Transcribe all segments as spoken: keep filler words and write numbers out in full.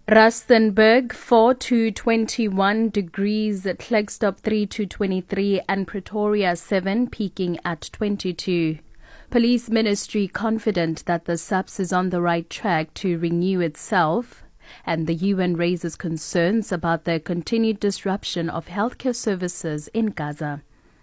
Rustenburg four to twenty-one degrees, Klerksdorp three to twenty-three, and Pretoria seven, peaking at twenty-two. Police Ministry confident that the SAPS is on the right track to renew itself, and the U N raises concerns about the continued disruption of healthcare services in Gaza.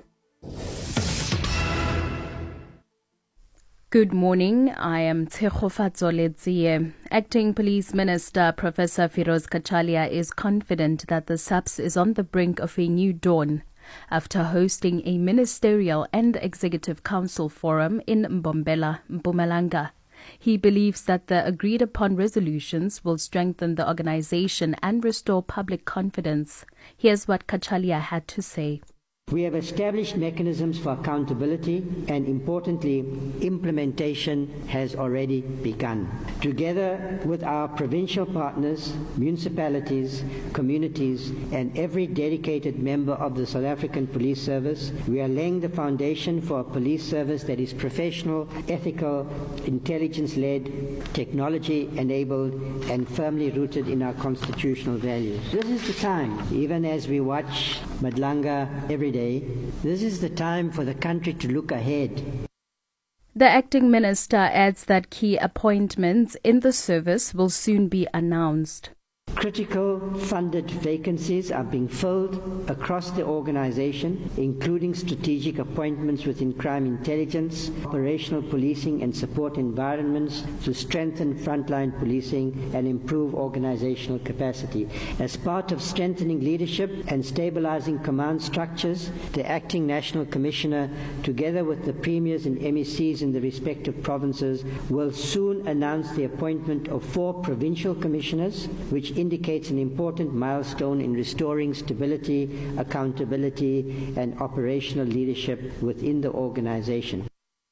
Good morning, I am Tshegofatso Letsie. Acting Police Minister Professor Firoz Kachalia is confident that the SAPS is on the brink of a new dawn after hosting a ministerial and executive council forum in Mbombela, Mpumalanga. He believes that the agreed-upon resolutions will strengthen the organization and restore public confidence. Here's what Kachalia had to say. We have established mechanisms for accountability and, importantly, implementation has already begun. Together with our provincial partners, municipalities, communities, and every dedicated member of the South African Police Service, we are laying the foundation for a police service that is professional, ethical, intelligence-led, technology-enabled, and firmly rooted in our constitutional values. This is the time, even as we watch Madlanga every day, this is the time for the country to look ahead. The acting minister adds that key appointments in the service will soon be announced. Critical funded vacancies are being filled across the organization, including strategic appointments within crime intelligence, operational policing and support environments to strengthen frontline policing and improve organizational capacity. As part of strengthening leadership and stabilizing command structures, the acting National Commissioner, together with the premiers and M E Cs in the respective provinces, will soon announce the appointment of four provincial commissioners, which indicates an important milestone in restoring stability, accountability, and operational leadership within the organization.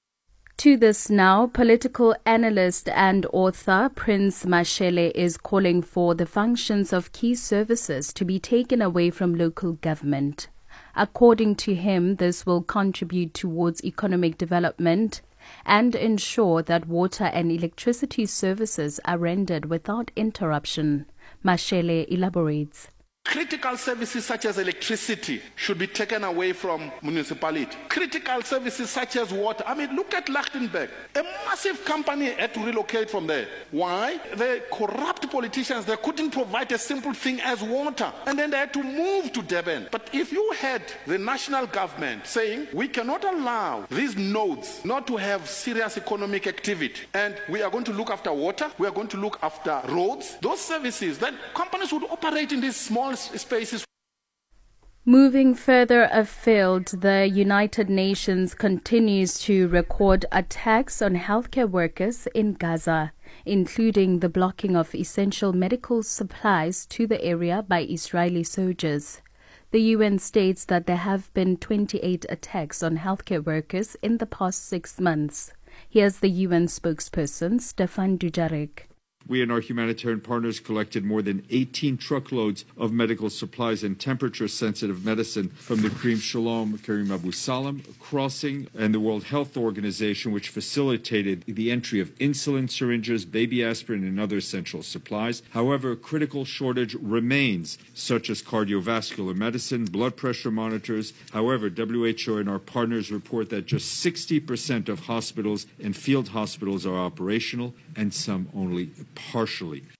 To this now, political analyst and author Prince Mashele is calling for the functions of key services to be taken away from local government. According to him, this will contribute towards economic development and ensure that water and electricity services are rendered without interruption. Mashele elaborates. Critical services such as electricity should be taken away from municipality. Critical services such as water. I mean, look at Lichtenberg. A massive company had to relocate from there. Why? The corrupt politicians, they couldn't provide a simple thing as water. And then they had to move to Durban. But if you had the national government saying, we cannot allow these nodes not to have serious economic activity, and we are going to look after water, we are going to look after roads, those services, then companies would operate in these small spaces. Moving further afield, the United Nations continues to record attacks on healthcare workers in Gaza, including the blocking of essential medical supplies to the area by Israeli soldiers. The U N states that there have been twenty-eight attacks on healthcare workers in the past six months. Here's the U N spokesperson, Stefan Dujarric. We and our humanitarian partners collected more than eighteen truckloads of medical supplies and temperature-sensitive medicine from the Karim Shalom, Karim Abu Salam crossing, and the World Health Organization, which facilitated the entry of insulin syringes, baby aspirin, and other essential supplies. However, a critical shortage remains, such as cardiovascular medicine, blood pressure monitors. However, W H O and our partners report that just sixty percent of hospitals and field hospitals are operational, and some only partially.